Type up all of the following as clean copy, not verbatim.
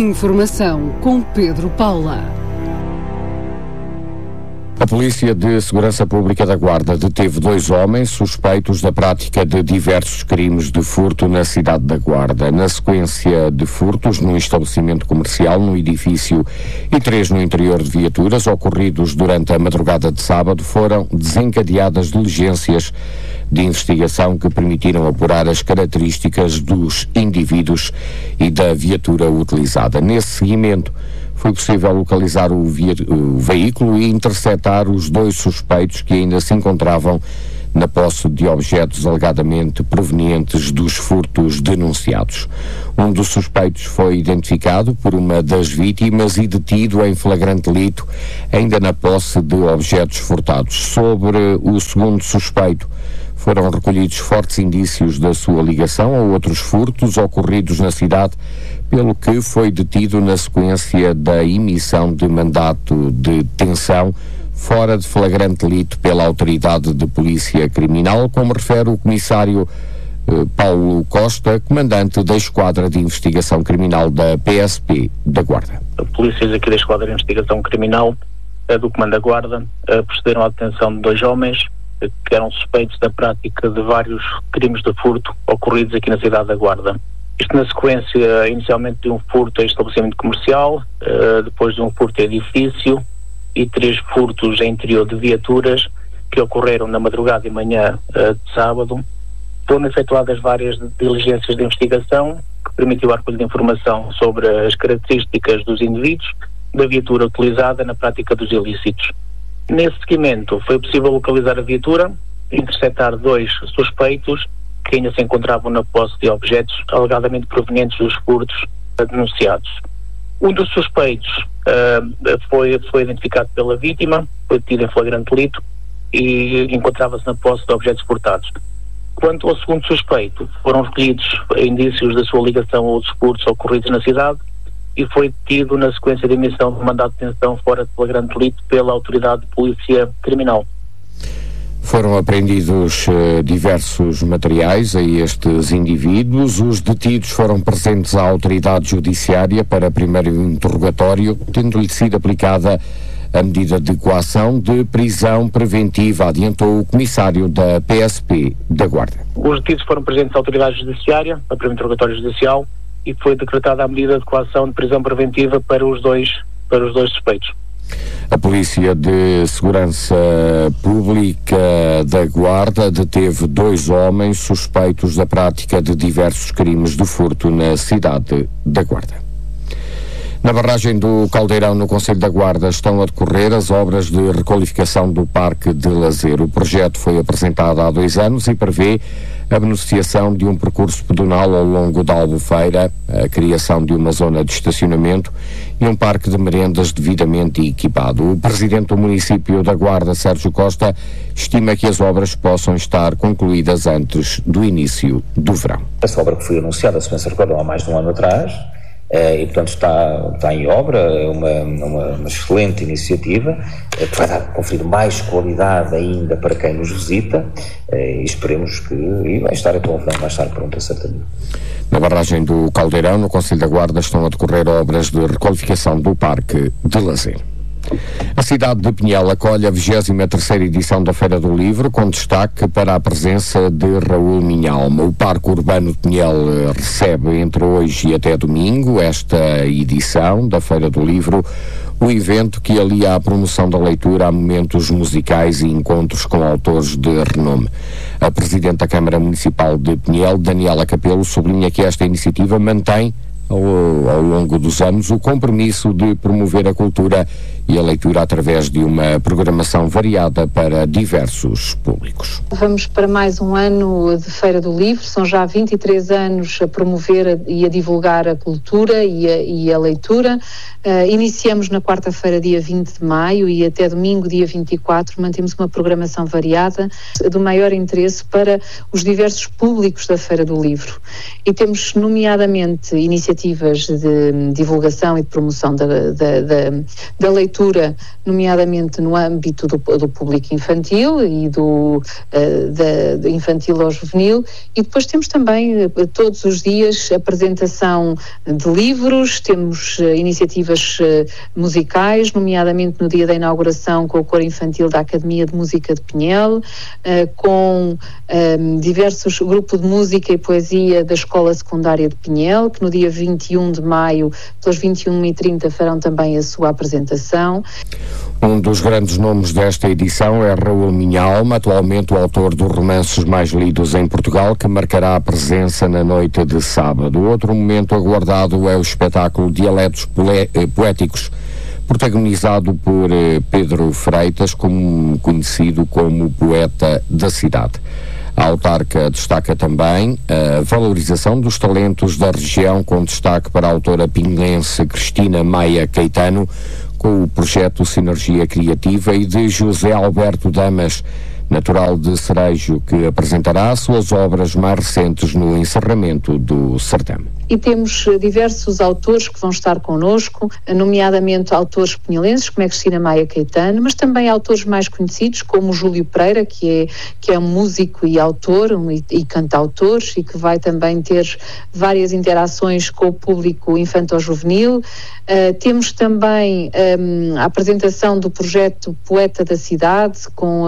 Informação com Pedro Paula. A Polícia de Segurança Pública da Guarda deteve 2 homens suspeitos da prática de diversos crimes de furto na cidade da Guarda. Na sequência de furtos num estabelecimento comercial, no edifício, e 3 no interior de viaturas, ocorridos durante a madrugada de sábado, foram desencadeadas diligências de investigação que permitiram apurar as características dos indivíduos e da viatura utilizada. Nesse seguimento, foi possível localizar o veículo e interceptar os 2 suspeitos que ainda se encontravam na posse de objetos alegadamente provenientes dos furtos denunciados. Um dos suspeitos foi identificado por uma das vítimas e detido em flagrante delito, ainda na posse de objetos furtados. Sobre o segundo suspeito, foram recolhidos fortes indícios da sua ligação a outros furtos ocorridos na cidade, pelo que foi detido na sequência da emissão de mandato de detenção fora de flagrante delito pela Autoridade de Polícia Criminal, como refere o comissário Paulo Costa, comandante da Esquadra de Investigação Criminal da PSP da Guarda. Polícias aqui da Esquadra de Investigação Criminal do Comando da Guarda procederam à detenção de 2 homens que eram suspeitos da prática de vários crimes de furto ocorridos aqui na cidade da Guarda. Isto na sequência, inicialmente, de um furto a estabelecimento comercial, depois de um furto a edifício e 3 furtos em interior de viaturas que ocorreram na madrugada e manhã de sábado. Foram efetuadas várias diligências de investigação que permitiu a recolha de informação sobre as características dos indivíduos da viatura utilizada na prática dos ilícitos. Nesse seguimento, foi possível localizar a viatura e interceptar 2 suspeitos que ainda se encontravam na posse de objetos alegadamente provenientes dos furtos denunciados. Um dos suspeitos foi identificado pela vítima, foi detido em flagrante delito e encontrava-se na posse de objetos furtados. Quanto ao segundo suspeito, foram recolhidos indícios da sua ligação a outros furtos ocorridos na cidade e foi detido na sequência de emissão de mandato de detenção fora de flagrante delito pela Autoridade de Polícia Criminal. Foram apreendidos diversos materiais a estes indivíduos. Os detidos foram presentes à autoridade judiciária para primeiro interrogatório, tendo-lhe sido aplicada a medida de coação de prisão preventiva, adiantou o comissário da PSP da Guarda. Os detidos foram presentes à autoridade judiciária para primeiro interrogatório judicial e foi decretada a medida de coação de prisão preventiva para os dois suspeitos. A Polícia de Segurança Pública da Guarda deteve 2 homens suspeitos da prática de diversos crimes de furto na cidade da Guarda. Na barragem do Caldeirão, no Concelho da Guarda, estão a decorrer as obras de requalificação do Parque de Lazer. O projeto foi apresentado há 2 anos e prevê a beneficiação de um percurso pedonal ao longo da Albufeira, a criação de uma zona de estacionamento e um parque de merendas devidamente equipado. O presidente do município da Guarda, Sérgio Costa, estima que as obras possam estar concluídas antes do início do verão. Essa obra que foi anunciada, se bem se recordam, há mais de um ano atrás, e portanto está em obra, é uma excelente iniciativa que vai conferir mais qualidade ainda para quem nos visita, e esperemos que vai estar até o verão, vai estar pronta certamente. Na barragem do Caldeirão, no Concelho da Guarda, estão a decorrer obras de requalificação do Parque de Lazer. A cidade de Pinhel acolhe a 23ª edição da Feira do Livro, com destaque para a presença de Raul Minhalma. O Parque Urbano de Pinhel recebe entre hoje e até domingo esta edição da Feira do Livro, o evento que alia a promoção da leitura a momentos musicais e encontros com autores de renome. A Presidente da Câmara Municipal de Pinhel, Daniela Capelo, sublinha que esta iniciativa mantém ao longo dos anos o compromisso de promover a cultura e a leitura através de uma programação variada para diversos públicos. Vamos para mais um ano de Feira do Livro, são já 23 anos a promover e a divulgar a cultura e a leitura. Iniciamos na quarta-feira, dia 20 de maio, e até domingo, dia 24, mantemos uma programação variada do maior interesse para os diversos públicos da Feira do Livro. E temos, nomeadamente, iniciativas de divulgação e de promoção da leitura leitura, nomeadamente no âmbito do público infantil e do infantil ao juvenil, e depois temos também todos os dias apresentação de livros, temos iniciativas musicais, nomeadamente no dia da inauguração com o coro infantil da Academia de Música de Pinhel, com diversos grupos de música e poesia da Escola Secundária de Pinhel, que no dia 21 de maio, pelas 21h30, farão também a sua apresentação. Um dos grandes nomes desta edição é Raul Minhalma, atualmente o autor dos romances mais lidos em Portugal, que marcará a presença na noite de sábado. Outro momento aguardado é o espetáculo Dialetos Poéticos, protagonizado por Pedro Freitas, conhecido como poeta da cidade. A autarca destaca também a valorização dos talentos da região, com destaque para a autora pinguense Cristina Maia Caetano, com o projeto Sinergia Criativa, e de José Alberto Damas, natural de Cerejo, que apresentará suas obras mais recentes no encerramento do certame. E temos diversos autores que vão estar connosco, nomeadamente autores pinhelenses, como é Cristina Maia Caetano, mas também autores mais conhecidos, como o Júlio Pereira, que é um músico e autor e cantautor, e que vai também ter várias interações com o público infanto-juvenil. Temos também a apresentação do projeto Poeta da Cidade, com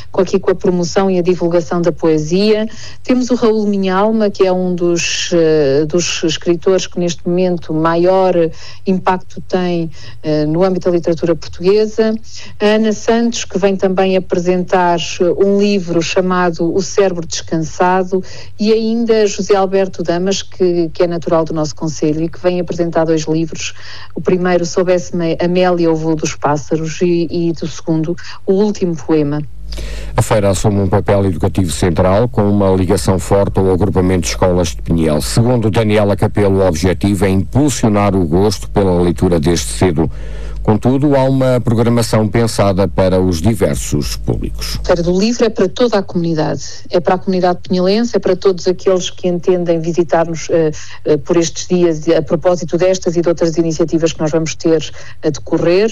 a promoção e a divulgação da poesia. Temos o Raul Minhalma, que é um dos escritores que neste momento maior impacto tem no âmbito da literatura portuguesa. A Ana Santos, que vem também apresentar um livro chamado O Cérebro Descansado, e ainda José Alberto Damas, que é natural do nosso concelho e que vem apresentar 2 livros. O primeiro, Soubesse-me Amélia, o Voo dos Pássaros, e do segundo, O Último Poema. A feira assume um papel educativo central, com uma ligação forte ao agrupamento de escolas de Pinhel. Segundo Daniela Capelo, o objetivo é impulsionar o gosto pela leitura desde cedo. Contudo, há uma programação pensada para os diversos públicos. A Feira do Livro é para toda a comunidade, é para a comunidade pinhelense, é para todos aqueles que entendem visitar-nos por estes dias, a propósito destas e de outras iniciativas que nós vamos ter a decorrer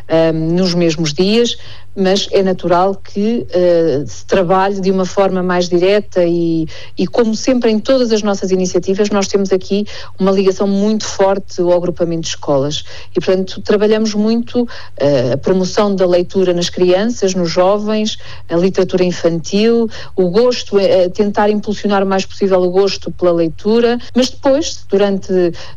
nos mesmos dias, mas é natural que se trabalhe de uma forma mais direta e como sempre em todas as nossas iniciativas, nós temos aqui uma ligação muito forte ao agrupamento de escolas e, portanto, trabalhamos muito a promoção da leitura nas crianças, nos jovens, a literatura infantil, o gosto, tentar impulsionar o mais possível o gosto pela leitura, mas depois, durante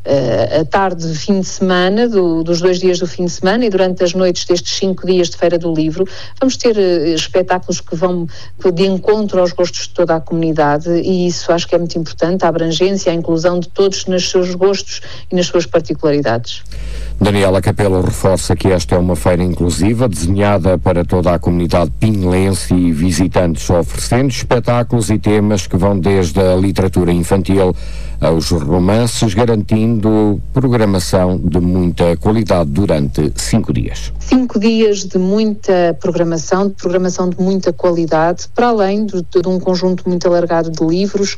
a tarde, fim de semana, dos 2 dias do fim de semana e durante as noites destes 5 dias de Feira do Livro, vamos ter espetáculos que vão de encontro aos gostos de toda a comunidade, e isso acho que é muito importante, a abrangência, a inclusão de todos nos seus gostos e nas suas particularidades. Daniela Capelo reforça que esta é uma feira inclusiva, desenhada para toda a comunidade pinhelense e visitantes, oferecendo espetáculos e temas que vão desde a literatura infantil aos romances, garantindo programação de muita qualidade durante 5 dias. 5 dias de muita programação de muita qualidade, para além de um conjunto muito alargado de livros,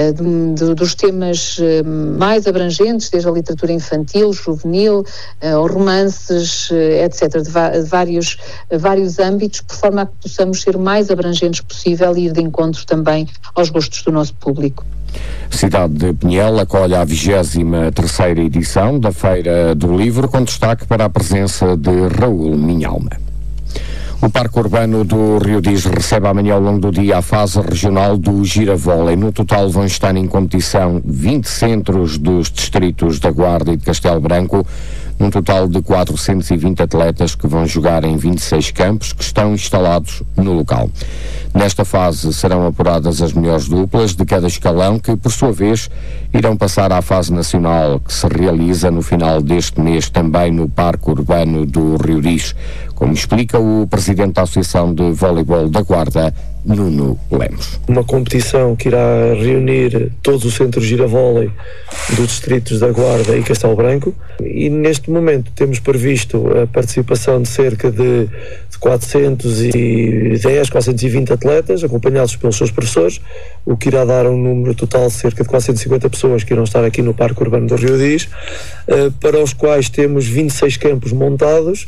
dos temas mais abrangentes, desde a literatura infantil, juvenil, romances, etc., de vários âmbitos, por forma a que possamos ser o mais abrangentes possível e ir de encontro também aos gostos do nosso público. Cidade de Pinhel acolhe a 23ª edição da Feira do Livro, com destaque para a presença de Raul Minhalma. O Parque Urbano do Rio Diz recebe amanhã ao longo do dia a fase regional do Giravólei. No total vão estar em competição 20 centros dos distritos da Guarda e de Castelo Branco, um total de 420 atletas que vão jogar em 26 campos que estão instalados no local. Nesta fase serão apuradas as melhores duplas de cada escalão, que por sua vez irão passar à fase nacional, que se realiza no final deste mês também no Parque Urbano do Rio Diz, como explica o presidente da Associação de Voleibol da Guarda, Nuno Lemos. Uma competição que irá reunir todos os centros de giravólei dos distritos da Guarda e Castelo Branco, e neste momento temos previsto a participação de cerca de 410, 420 atletas, acompanhados pelos seus professores, o que irá dar um número total de cerca de 450 pessoas que irão estar aqui no Parque Urbano do Rio Diz, para os quais temos 26 campos montados,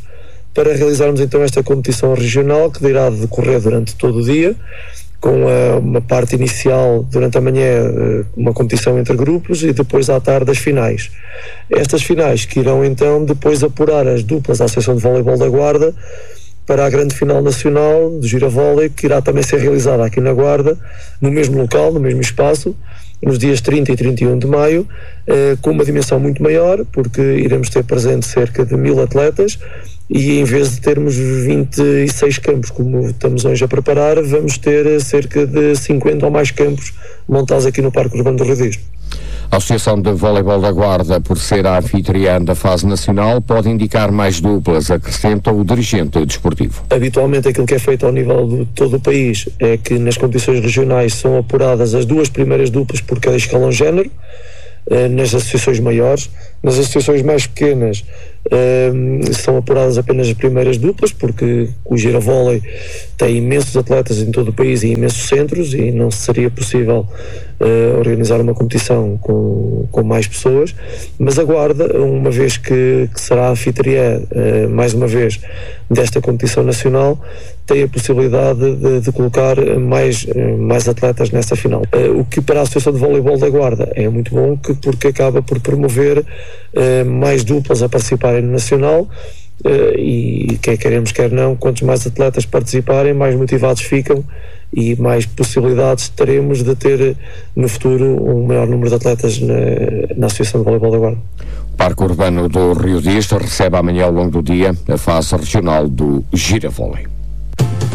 para realizarmos então esta competição regional que irá decorrer durante todo o dia, com uma parte inicial durante a manhã, uma competição entre grupos, e depois à tarde as finais. Estas finais que irão então depois apurar as duplas da Associação de Voleibol da Guarda para a grande final nacional do Giravólei, que irá também ser realizada aqui na Guarda, no mesmo local, no mesmo espaço, nos dias 30 e 31 de maio, com uma dimensão muito maior, porque iremos ter presente cerca de 1000 atletas, e em vez de termos 26 campos, como estamos hoje a preparar, vamos ter cerca de 50 ou mais campos montados aqui no Parque Urbano do Rio Disto. A Associação de Voleibol da Guarda, por ser a anfitriã da fase nacional, pode indicar mais duplas, acrescenta o dirigente desportivo. Habitualmente aquilo que é feito ao nível de todo o país é que nas competições regionais são apuradas as 2 primeiras duplas por cada escalão género, nas associações maiores. Nas associações mais pequenas são apuradas apenas as primeiras duplas, porque o Giravólei tem imensos atletas em todo o país e imensos centros, e não seria possível organizar uma competição com mais pessoas. Mas a Guarda, uma vez que será anfitriã mais uma vez desta competição nacional, tem a possibilidade de colocar mais atletas nessa final. O que para a Associação de Voleibol da Guarda é muito bom, porque acaba por promover mais duplas a participarem no Nacional, e quer queremos, quer não, quantos mais atletas participarem, mais motivados ficam e mais possibilidades teremos de ter no futuro um maior número de atletas na Associação de Voleibol da Guarda. O Parque Urbano do Rio Disto recebe amanhã ao longo do dia a fase regional do Giravólei.